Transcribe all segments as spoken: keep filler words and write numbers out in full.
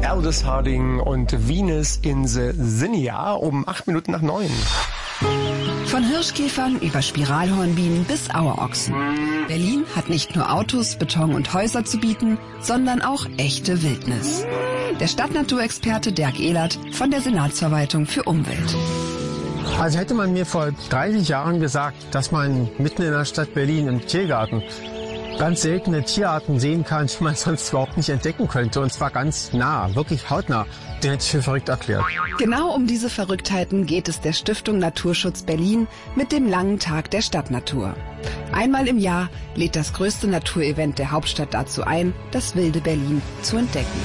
Aldous Harding und Venus in the Zinnia um acht Minuten nach neun. Von Hirschkäfern über Spiralhornbienen bis Auerochsen. Berlin hat nicht nur Autos, Beton und Häuser zu bieten, sondern auch echte Wildnis. Der Stadtnaturexperte Dirk Ehlert von der Senatsverwaltung für Umwelt. Also hätte man mir vor dreißig Jahren gesagt, dass man mitten in der Stadt Berlin im Tiergarten ganz seltene Tierarten sehen kann, die man sonst überhaupt nicht entdecken könnte. Und zwar ganz nah, wirklich hautnah. Den hätte ich für verrückt erklärt. Genau um diese Verrücktheiten geht es der Stiftung Naturschutz Berlin mit dem langen Tag der Stadtnatur. Einmal im Jahr lädt das größte Naturevent der Hauptstadt dazu ein, das wilde Berlin zu entdecken.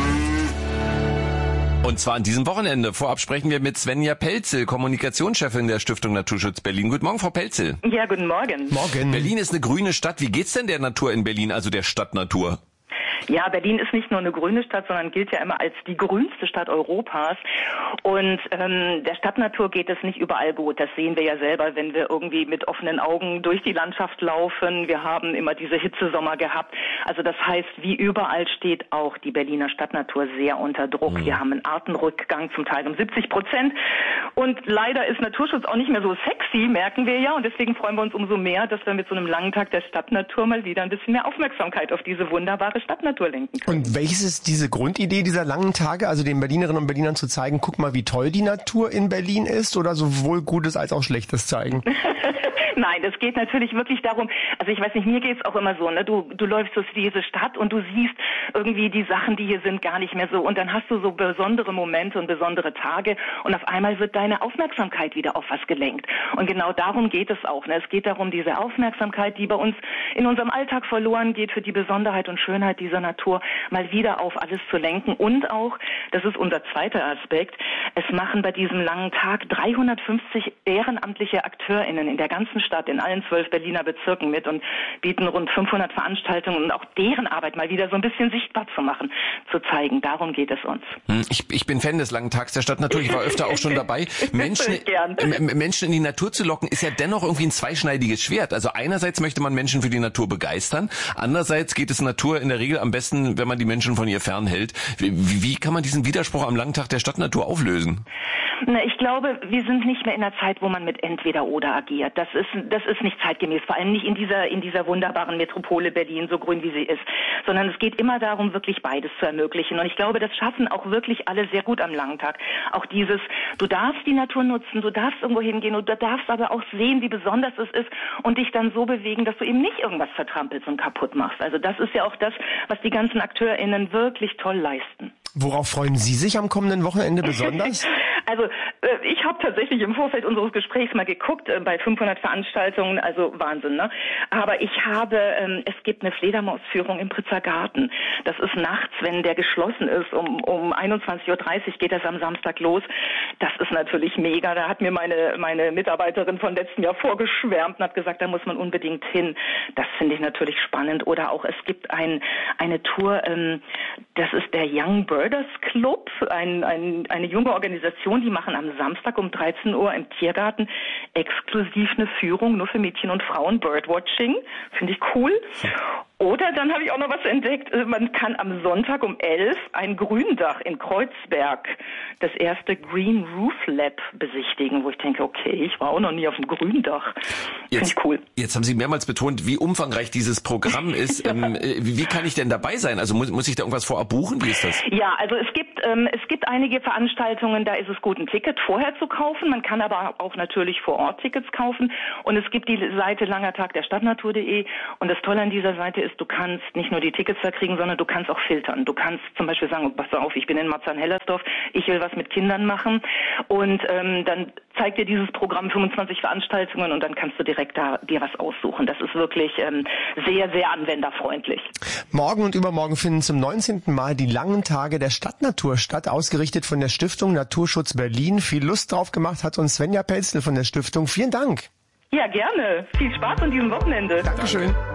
Und zwar an diesem Wochenende. Vorab sprechen wir mit Svenja Pelzel, Kommunikationschefin der Stiftung Naturschutz Berlin. Guten Morgen, Frau Pelzel. Ja, guten Morgen. Morgen. Berlin ist eine grüne Stadt. Wie geht's denn der Natur in Berlin, also der Stadtnatur? Ja, Berlin ist nicht nur eine grüne Stadt, sondern gilt ja immer als die grünste Stadt Europas. Und ähm, der Stadtnatur geht es nicht überall gut. Das sehen wir ja selber, wenn wir irgendwie mit offenen Augen durch die Landschaft laufen. Wir haben immer diese Hitzesommer gehabt. Also das heißt, wie überall steht auch die Berliner Stadtnatur sehr unter Druck. Mhm. Wir haben einen Artenrückgang, zum Teil um siebzig Prozent. Und leider ist Naturschutz auch nicht mehr so sexy, merken wir ja. Und deswegen freuen wir uns umso mehr, dass wir mit so einem langen Tag der Stadtnatur mal wieder ein bisschen mehr Aufmerksamkeit auf diese wunderbare Stadtnatur lenken können. Und welches ist diese Grundidee dieser langen Tage, also den Berlinerinnen und Berlinern zu zeigen, guck mal, wie toll die Natur in Berlin ist, oder sowohl Gutes als auch Schlechtes zeigen? Nein, es geht natürlich wirklich darum, also ich weiß nicht, mir geht's auch immer so, ne, du du läufst durch diese Stadt und du siehst irgendwie die Sachen, die hier sind, gar nicht mehr so, und dann hast du so besondere Momente und besondere Tage und auf einmal wird deine Aufmerksamkeit wieder auf was gelenkt. Und genau darum geht es auch, ne? Es geht darum, diese Aufmerksamkeit, die bei uns in unserem Alltag verloren geht, für die Besonderheit und Schönheit dieser Natur mal wieder auf alles zu lenken. Und auch, das ist unser zweiter Aspekt, es machen bei diesem langen Tag dreihundertfünfzig ehrenamtliche AkteurInnen in der ganzen Stadt, in allen zwölf Berliner Bezirken mit und bieten rund fünfhundert Veranstaltungen und auch deren Arbeit mal wieder so ein bisschen sichtbar zu machen, zu zeigen. Darum geht es uns. Ich, ich bin Fan des langen Tags der Stadtnatur. Ich war öfter auch schon dabei. Menschen, äh, Menschen in die Natur zu locken, ist ja dennoch irgendwie ein zweischneidiges Schwert. Also einerseits möchte man Menschen für die Natur begeistern, andererseits geht es Natur in der Regel am besten, wenn man die Menschen von ihr fernhält. Wie, wie kann man diesen Widerspruch am langen Tag der Stadtnatur auflösen? Na, ich glaube, wir sind nicht mehr in einer Zeit, wo man mit entweder oder agiert. Das ist, das ist nicht zeitgemäß, vor allem nicht in dieser, in dieser wunderbaren Metropole Berlin, so grün wie sie ist, sondern es geht immer darum, wirklich beides zu ermöglichen. Und ich glaube, das schaffen auch wirklich alle sehr gut am langen Tag. Auch dieses, du darfst die Natur nutzen, du darfst irgendwo hingehen und du darfst aber auch sehen, wie besonders es ist und dich dann so bewegen, dass du eben nicht irgendwas vertrampelst und kaputt machst. Also das ist ja auch das, was die ganzen AkteurInnen wirklich toll leisten. Worauf freuen Sie sich am kommenden Wochenende besonders? Also ich habe tatsächlich im Vorfeld unseres Gesprächs mal geguckt, äh, bei fünfhundert Veranstaltungen, also Wahnsinn, ne? Aber ich habe, ähm, es gibt eine Fledermausführung im Pritzer Garten. Das ist nachts, wenn der geschlossen ist, um, um einundzwanzig Uhr dreißig geht das am Samstag los. Das ist natürlich mega. Da hat mir meine, meine Mitarbeiterin von letztem Jahr vorgeschwärmt und hat gesagt, da muss man unbedingt hin. Das finde ich natürlich spannend. Oder auch, es gibt ein, eine Tour, ähm, das ist der Young Birders Club, ein, ein, eine junge Organisation, die machen am Samstag um dreizehn Uhr im Tiergarten exklusiv eine Führung nur für Mädchen und Frauen, Birdwatching. Finde ich cool. Oder dann habe ich auch noch was entdeckt. Man kann am Sonntag um elf ein Gründach in Kreuzberg, das erste Green Roof Lab, besichtigen, wo ich denke, okay, ich war auch noch nie auf dem Gründach. Finde ich cool. Jetzt haben Sie mehrmals betont, wie umfangreich dieses Programm ist. ja. ähm, wie kann ich denn dabei sein? Also muss, muss ich da irgendwas vorab buchen? Wie ist das? Ja, also es gibt ähm, es gibt einige Veranstaltungen, da ist es gut, ein Ticket vorher zu kaufen. Man kann aber auch natürlich vor Ort Tickets kaufen. Und es gibt die Seite langertag der Stadtnatur punkt de. Und das Tolle an dieser Seite ist, du kannst nicht nur die Tickets verkriegen, sondern du kannst auch filtern. Du kannst zum Beispiel sagen, pass auf, ich bin in Marzahn-Hellersdorf, ich will was mit Kindern machen. Und ähm, dann zeigt dir dieses Programm fünfundzwanzig Veranstaltungen und dann kannst du direkt da dir was aussuchen. Das ist wirklich ähm, sehr, sehr anwenderfreundlich. Morgen und übermorgen finden zum neunzehnten Mal die langen Tage der Stadtnatur statt, ausgerichtet von der Stiftung Naturschutz Berlin. Viel Lust drauf gemacht hat uns Svenja Pelzel von der Stiftung. Vielen Dank. Ja, gerne. Viel Spaß an diesem Wochenende. Dankeschön.